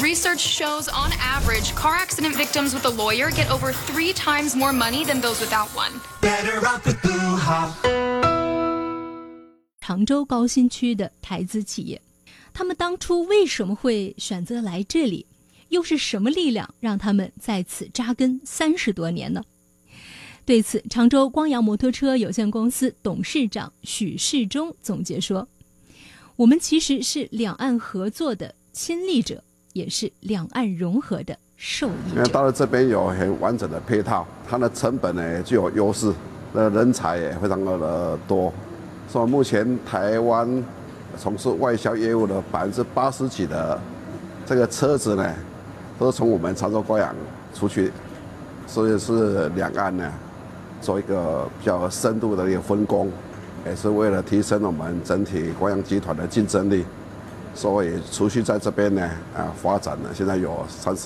Research shows, on average, car accident victims with a lawyer get over 3 times more money than those without one. Better off with Booha. 常州高新区的台资企业，他们当初为什么会选择来这里？又是什么力量让他们在此扎根30多年呢？对此，常州光阳摩托车有限公司董事长许世忠总结说：“我们其实是两岸合作的亲历者，也是两岸融合的受益者。 因为到了这边有很完整的配套，它的成本呢具有优势，人才也非常的多。所以目前台湾从事外销业务的80%几的这个车子呢，都是从我们常州光阳出去，所以是两岸呢做一个比较深度的一个分工，也是为了提升我们整体光阳集团的竞争力。所以持续在这边呢发展了，现在有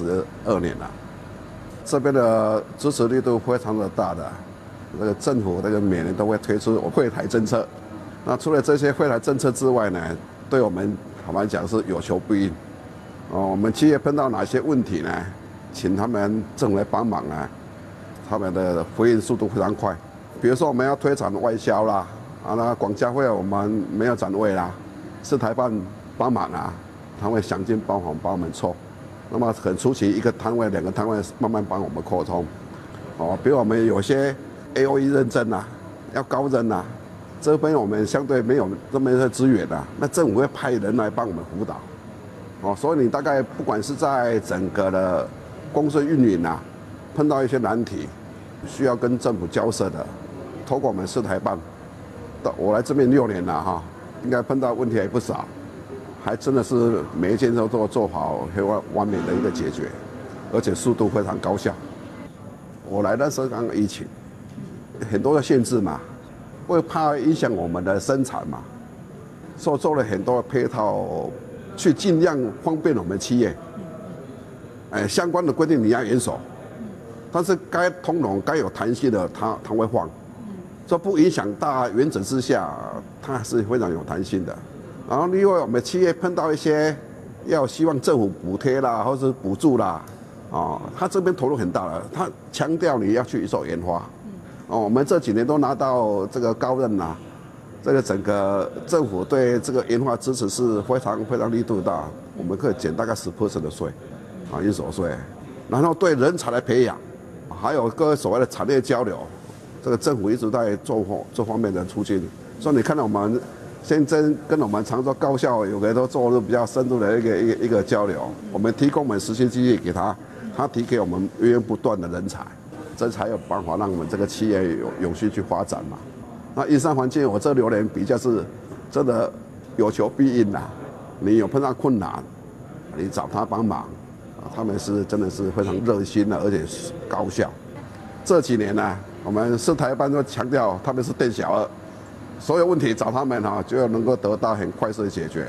32年了。这边的支持力度非常的大的，这个政府这个每年都会推出惠台政策。那除了这些惠台政策之外呢，对我们坦白讲是有求必应。我们企业碰到哪些问题呢？请他们政府来帮忙啊，他们的回应速度非常快。比如说我们要推展外销啦，那广交会我们没有展位啦，是台办帮忙啊，他会想尽办法帮我们凑。那么很初期，1个摊位、2个摊位慢慢帮我们沟通。比如我们有些 AOE 认证啊，要高认啊，这边我们相对没有这么的资源啊，那政府会派人来帮我们辅导。所以你大概不管是在整个的公司运营啊，碰到一些难题，需要跟政府交涉的，透过我们市台办，我来这边6年了哈，应该碰到问题也不少，还真的是每一件都做好很完美的一个解决，而且速度非常高效。我来的时候刚刚疫情，很多的限制嘛，会怕影响我们的生产嘛，所以做了很多的配套。去尽量方便我们企业，相关的规定你要严守，但是该通融、该有弹性的，它会放，这不影响大原则之下，它是非常有弹性的。然后另外我们企业碰到一些要希望政府补贴啦，或是补助啦，它这边投入很大了，它强调你要去做研发，我们这几年都拿到这个高认啦。这个整个政府对这个研发支持是非常力度大，我们可以减大概10% 的税，应所税，然后对人才的培养，还有各所谓的产业交流，这个政府一直在做这方面的促进。所以你看到我们现在跟我们常州高校有的都做了比较深度的一个交流，我们提供我们实习机会给他，他提给我们源源不断的人才，这才有办法让我们这个企业有永续去发展嘛。那营商环境，我这6年比较是真的有求必应啦。你有碰到困难，你找他帮忙，他们是真的是非常热心的，而且高效。这几年呢，我们市台办都强调他们是店小二，所有问题找他们就能够得到很快速的解决。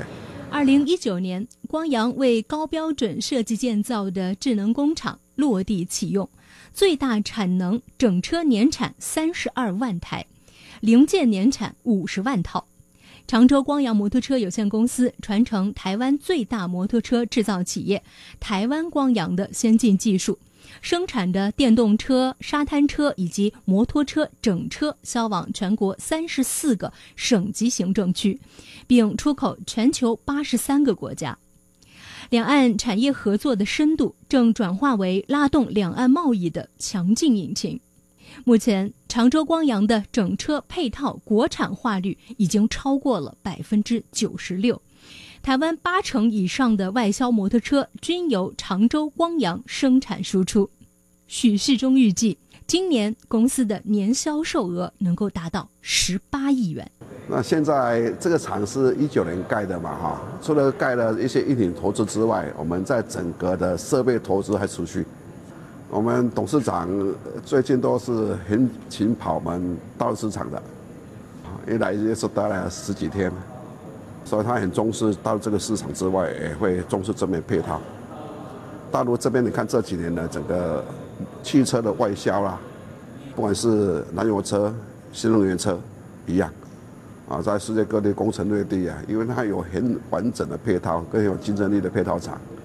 2019年，光阳为高标准设计建造的智能工厂落地启用，最大产能整车年产32万台。零件年产50万套。常州光阳摩托车有限公司传承台湾最大摩托车制造企业台湾光阳的先进技术，生产的电动车、沙滩车以及摩托车整车销往全国34个省级行政区，并出口全球83个国家。两岸产业合作的深度正转化为拉动两岸贸易的强劲引擎。目前，常州光阳的整车配套国产化率已经超过了96%，台湾80%以上的外销摩托车均由常州光阳生产输出。许世忠预计，今年公司的年销售额能够达到18亿元。 那现在这个厂是19年盖的嘛，除了盖了一些硬体投资之外，我们在整个的设备投资还持续。我们董事长最近都是很勤跑我们大陆市场的，一来也是待了10几天，所以他很重视大陆这个市场之外，也会重视这边配套。大陆这边你看这几年的整个汽车的外销啦，不管是燃油车、新能源车一样，在世界各地攻城略地啊，因为它有很完整的配套跟有竞争力的配套厂。